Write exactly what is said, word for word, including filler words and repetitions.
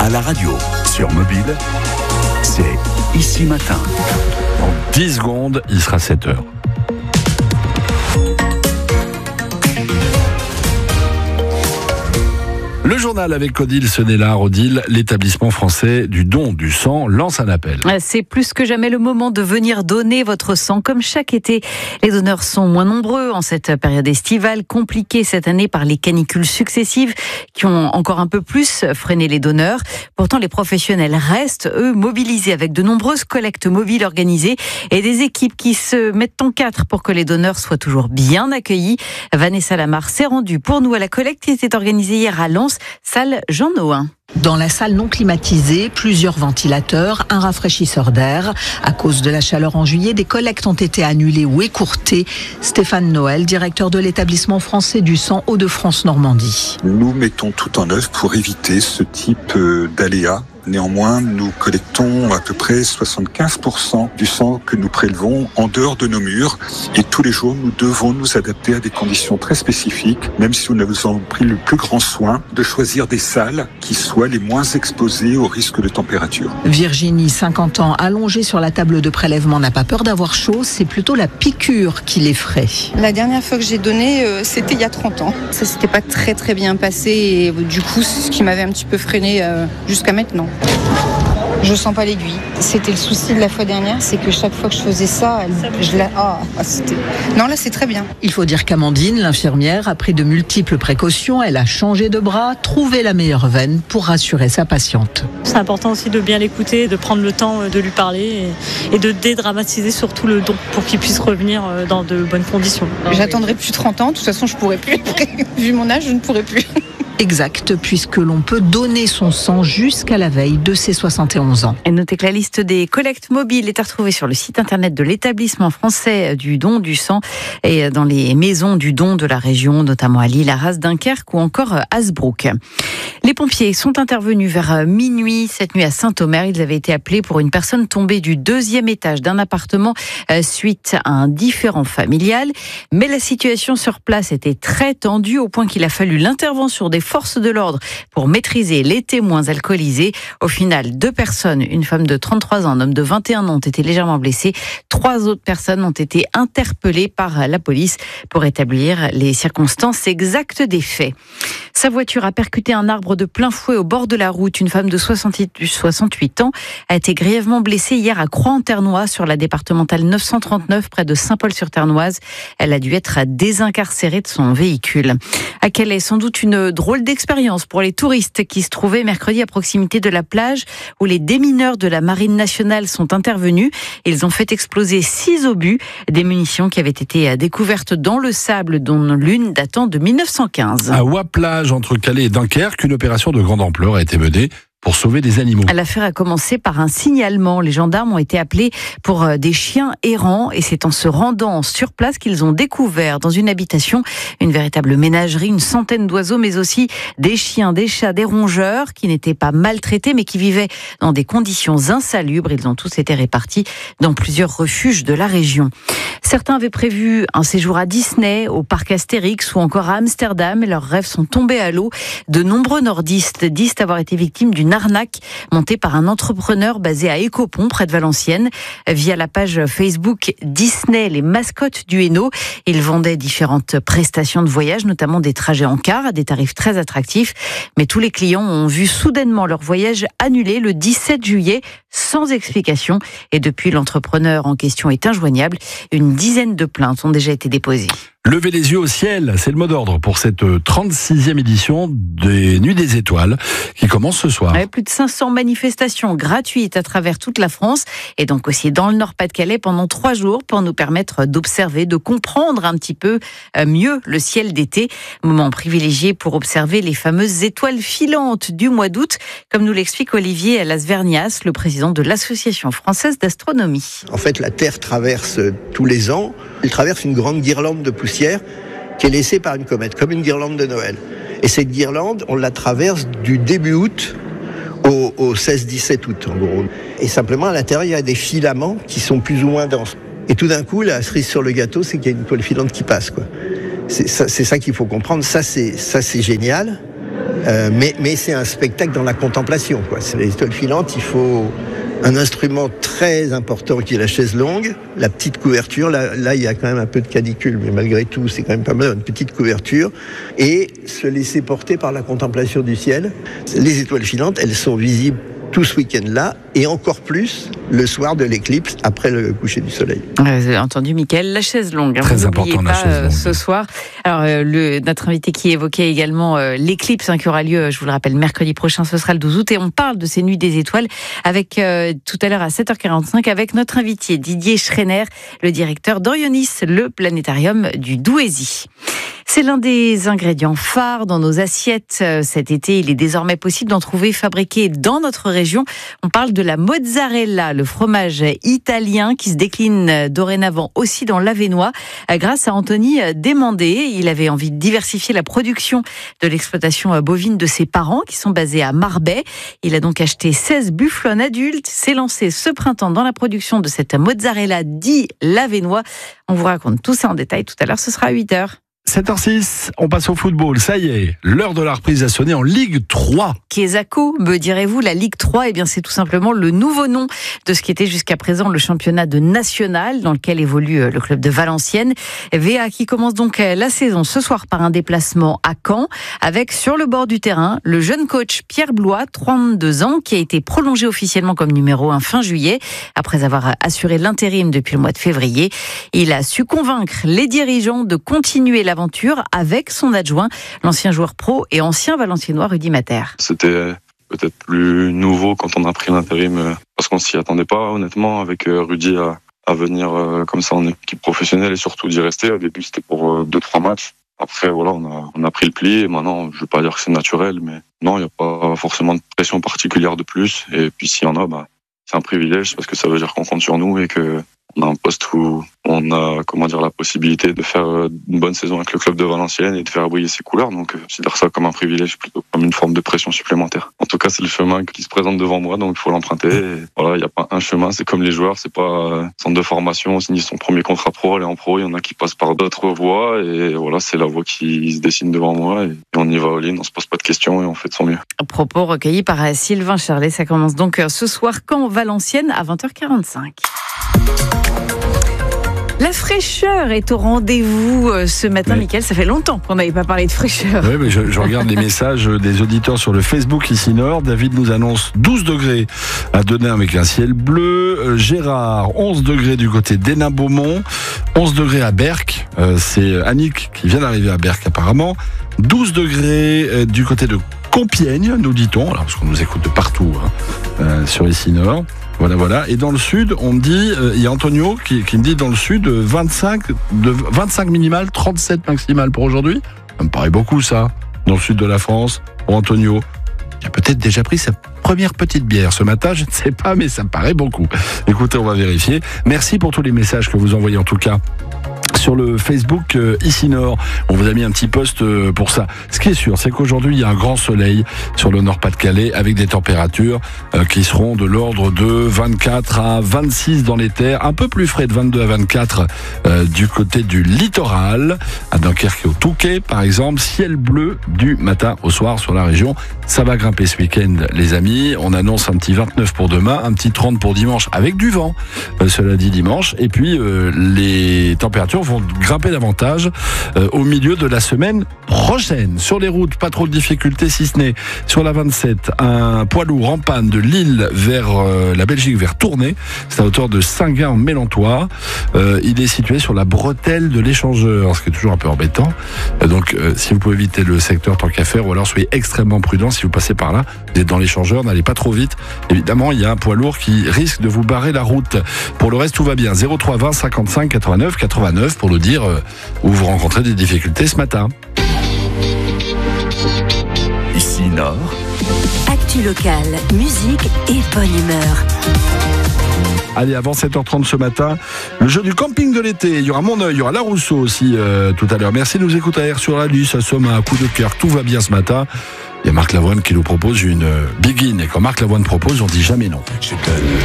À la radio, sur mobile, c'est Ici Matin. En dix secondes, il sera sept heures. Le journal avec Odile Senella. Odile, l'établissement français du don du sang lance un appel. C'est plus que jamais le moment de venir donner votre sang. Comme chaque été, les donneurs sont moins nombreux en cette période estivale, compliquée cette année par les canicules successives qui ont encore un peu plus freiné les donneurs. Pourtant, les professionnels restent, eux, mobilisés avec de nombreuses collectes mobiles organisées et des équipes qui se mettent en quatre pour que les donneurs soient toujours bien accueillis. Vanessa Lamar s'est rendue pour nous à la collecte qui était organisée hier à Lens, salle Jean Nohain. Dans la salle non climatisée, plusieurs ventilateurs, un rafraîchisseur d'air. À cause de la chaleur en juillet, des collectes ont été annulées ou écourtées. Stéphane Noël, directeur de l'établissement français du sang Hauts-de-France Normandie. Nous mettons tout en œuvre pour éviter ce type d'aléas. Néanmoins, nous collectons à peu près soixante-quinze pour cent du sang que nous prélevons en dehors de nos murs. Et tous les jours, nous devons nous adapter à des conditions très spécifiques, même si nous avons pris le plus grand soin de choisir des salles qui soient les moins exposées aux risques de température. Virginie, cinquante ans, allongée sur la table de prélèvement, n'a pas peur d'avoir chaud. C'est plutôt la piqûre qui l'effraie. La dernière fois que j'ai donné, euh, c'était il y a trente ans. Ça s'était pas très très bien passé et euh, du coup, c'est ce qui m'avait un petit peu freiné euh, jusqu'à maintenant. Je sens pas l'aiguille. C'était le souci de la fois dernière, c'est que chaque fois que je faisais ça, je la... ah, c'était... Non, là, c'est très bien. Il faut dire qu'Amandine, l'infirmière, a pris de multiples précautions. Elle a changé de bras, trouvé la meilleure veine pour rassurer sa patiente. C'est important aussi de bien l'écouter, de prendre le temps de lui parler et de dédramatiser surtout le don pour qu'il puisse revenir dans de bonnes conditions. J'attendrai plus de trente ans. De toute façon, je pourrai plus. Vu mon âge, je ne pourrai plus. Exact, puisque l'on peut donner son sang jusqu'à la veille de ses soixante et onze ans. Et notez que la liste des collectes mobiles est à retrouver sur le site internet de l'établissement français du don du sang et dans les maisons du don de la région, notamment à Lille, Arras, Dunkerque ou encore Hasbrook. Les pompiers sont intervenus vers minuit cette nuit à Saint-Omer. Ils avaient été appelés pour une personne tombée du deuxième étage d'un appartement suite à un différend familial. Mais la situation sur place était très tendue au point qu'il a fallu l'intervention des forces de l'ordre pour maîtriser les témoins alcoolisés. Au final, deux personnes, une femme de trente-trois ans, un homme de vingt et un ans, ont été légèrement blessés. Trois autres personnes ont été interpellées par la police pour établir les circonstances exactes des faits. Sa voiture a percuté un arbre de plein fouet au bord de la route. Une femme de soixante-huit ans a été grièvement blessée hier à Croix-en-Ternois sur la départementale neuf cent trente-neuf près de Saint-Paul-sur-Ternoise. Elle a dû être désincarcérée de son véhicule. À Calais, sans doute une drôle d'expérience pour les touristes qui se trouvaient mercredi à proximité de la plage où les démineurs de la Marine nationale sont intervenus. Ils ont fait exploser six obus, des munitions qui avaient été découvertes dans le sable, dont l'une datant de mille neuf cent quinze. À Ouaplage, entre Calais et Dunkerque, une opération de grande ampleur a été menée pour sauver des animaux. L'affaire a commencé par un signalement. Les gendarmes ont été appelés pour des chiens errants et c'est en se rendant sur place qu'ils ont découvert dans une habitation une véritable ménagerie, une centaine d'oiseaux, mais aussi des chiens, des chats, des rongeurs qui n'étaient pas maltraités mais qui vivaient dans des conditions insalubres. Ils ont tous été répartis dans plusieurs refuges de la région. Certains avaient prévu un séjour à Disney, au parc Astérix ou encore à Amsterdam et leurs rêves sont tombés à l'eau. De nombreux nordistes disent avoir été victimes d'une arnaque montée par un entrepreneur basé à Écopont, près de Valenciennes. Via la page Facebook Disney, les mascottes du Hainaut, il vendait différentes prestations de voyage, notamment des trajets en car à des tarifs très attractifs. Mais tous les clients ont vu soudainement leur voyage annulé le dix-sept juillet sans explication. Et depuis, l'entrepreneur en question est injoignable. Une dizaine de plaintes ont déjà été déposées. Levez les yeux au ciel, c'est le mot d'ordre pour cette trente-sixième édition des Nuits des Étoiles qui commence ce soir. Ouais, plus de cinq cents manifestations gratuites à travers toute la France et donc aussi dans le Nord-Pas-de-Calais pendant trois jours pour nous permettre d'observer, de comprendre un petit peu mieux le ciel d'été. Moment privilégié pour observer les fameuses étoiles filantes du mois d'août, comme nous l'explique Olivier Lasvernias, le président de l'Association française d'astronomie. En fait, la Terre traverse tous les ans, elle traverse une grande guirlande de poussière qui est laissée par une comète, comme une guirlande de Noël. Et cette guirlande, on la traverse du début août au, au seize dix-sept août, en gros. Et simplement, à l'intérieur, il y a des filaments qui sont plus ou moins denses. Et tout d'un coup, la cerise sur le gâteau, c'est qu'il y a une étoile filante qui passe, quoi. C'est ça, c'est ça qu'il faut comprendre. Ça, c'est, ça, c'est génial. Euh, mais, mais c'est un spectacle dans la contemplation, quoi. C'est les étoiles filantes, il faut un instrument très important qui est la chaise longue, la petite couverture. Là, là, il y a quand même un peu de canicule, mais malgré tout, c'est quand même pas mal, une petite couverture. Et se laisser porter par la contemplation du ciel. Les étoiles filantes, elles sont visibles tout ce week-end-là, et encore plus le soir de l'éclipse, après le coucher du soleil. Vous avez entendu, Mickaël, la chaise longue. Hein, Très vous n'oubliez important, la pas chaise longue. euh, ce soir. Alors, euh, le, notre invité qui évoquait également euh, l'éclipse hein, qui aura lieu, je vous le rappelle, mercredi prochain, ce sera le douze août, et on parle de ces nuits des étoiles avec euh, tout à l'heure à sept heures quarante-cinq avec notre invité Didier Schreiner, le directeur d'Orionis, le planétarium du Douaisis. C'est l'un des ingrédients phares dans nos assiettes. Cet été, il est désormais possible d'en trouver fabriqué dans notre région. On parle de la mozzarella, le fromage italien qui se décline dorénavant aussi dans l'Avesnois grâce à Anthony Desmandé. Il avait envie de diversifier la production de l'exploitation bovine de ses parents qui sont basés à Marbais. Il a donc acheté seize bufflonnes adultes, s'est lancé ce printemps dans la production de cette mozzarella dit l'Avesnois. On vous raconte tout ça en détail tout à l'heure, ce sera à huit heures. sept heures six, on passe au football. Ça y est, l'heure de la reprise a sonné en Ligue trois. Kesako, me direz-vous, la Ligue trois, eh bien, c'est tout simplement le nouveau nom de ce qui était jusqu'à présent le championnat de national dans lequel évolue le club de Valenciennes. V A qui commence donc la saison ce soir par un déplacement à Caen avec sur le bord du terrain le jeune coach Pierre Blois, trente-deux ans, qui a été prolongé officiellement comme numéro un fin juillet après avoir assuré l'intérim depuis le mois de février. Il a su convaincre les dirigeants de continuer l'aventure avec son adjoint, l'ancien joueur pro et ancien Valenciennois Rudy Mater. C'était peut-être plus nouveau quand on a pris l'intérim, parce qu'on s'y attendait pas honnêtement avec Rudy à, à venir comme ça en équipe professionnelle et surtout d'y rester. Au début c'était pour deux trois matchs. Après voilà, on a, on a pris le pli et maintenant je veux pas dire que c'est naturel, mais non, il n'y a pas forcément de pression particulière de plus. Et puis s'il y en a, bah, c'est un privilège parce que ça veut dire qu'on compte sur nous et que on a un poste où on a, comment dire, la possibilité de faire une bonne saison avec le club de Valenciennes et de faire briller ses couleurs. Donc, je considère ça comme un privilège plutôt que comme une forme de pression supplémentaire. En tout cas, c'est le chemin qui se présente devant moi, donc il faut l'emprunter. Et voilà, il n'y a pas un chemin, c'est comme les joueurs, c'est pas centre de formation, on signe son premier contrat pro, aller en pro, il y en a qui passent par d'autres voies et voilà, c'est la voie qui se dessine devant moi et on y va all-in, on se pose pas de questions et on fait de son mieux. Propos recueillis par Sylvain Charlet, ça commence donc ce soir quand Valenciennes à vingt heures quarante-cinq. La fraîcheur est au rendez-vous ce matin, oui. Mickaël. Ça fait longtemps qu'on n'avait pas parlé de fraîcheur. Oui, mais je, je regarde les messages des auditeurs sur le Facebook ici Nord. David nous annonce douze degrés à Denain avec un ciel bleu. Gérard, onze degrés du côté d'Hénin-Beaumont. onze degrés à Berck. Euh, c'est Annick qui vient d'arriver à Berck apparemment. douze degrés du côté de Compiègne, nous dit-on. Alors, parce qu'on nous écoute de partout hein, euh, sur ici Nord. Voilà, voilà. Et dans le sud, on me dit, euh, il y a Antonio qui, qui me dit dans le sud, vingt-cinq, de vingt-cinq minimal, trente-sept maximal pour aujourd'hui. Ça me paraît beaucoup, ça, dans le sud de la France, pour Antonio. Il a peut-être déjà pris sa première petite bière ce matin, je ne sais pas, mais ça me paraît beaucoup. Écoutez, on va vérifier. Merci pour tous les messages que vous envoyez, en tout cas. Sur le Facebook euh, ici Nord, on vous a mis un petit post euh, pour ça. Ce qui est sûr, c'est qu'aujourd'hui il y a un grand soleil sur le Nord-Pas-de-Calais avec des températures euh, qui seront de l'ordre de vingt-quatre à vingt-six dans les terres, un peu plus frais de vingt-deux à vingt-quatre euh, du côté du littoral, à Dunkerque et au Touquet par exemple. Ciel bleu du matin au soir sur la région. Ça va grimper ce week-end les amis. On annonce un petit vingt-neuf pour demain, un petit trente pour dimanche avec du vent, euh, cela dit dimanche. Et puis euh, les températures vont grimper davantage euh, au milieu de la semaine prochaine. Sur les routes, pas trop de difficultés si ce n'est sur la vingt-sept, un poids lourd en panne de Lille vers euh, la Belgique, vers Tournai. C'est à hauteur de Saint-Gain-en-Mélantois. Euh, il est situé sur la bretelle de l'échangeur, ce qui est toujours un peu embêtant. Euh, donc, euh, si vous pouvez éviter le secteur tant qu'à faire, ou alors soyez extrêmement prudent si vous passez par là. Vous êtes dans l'échangeur, n'allez pas trop vite. Évidemment, il y a un poids lourd qui risque de vous barrer la route. Pour le reste, tout va bien. zéro trois vingt cinquante-cinq quatre-vingt-neuf quatre-vingt-neuf pour nous dire euh, où vous rencontrez des difficultés ce matin. Ici Nord. Actu locale, musique et bonne humeur. Allez, avant sept heures trente ce matin, le jeu du camping de l'été. Il y aura Montreuil, il y aura La Rousseau aussi euh, tout à l'heure. Merci de nous écouter à R sur la Lys, à Somme, à coup de cœur. Tout va bien ce matin. Il y a Marc Lavoine qui nous propose une euh, Begin. Et quand Marc Lavoine propose, on dit jamais non.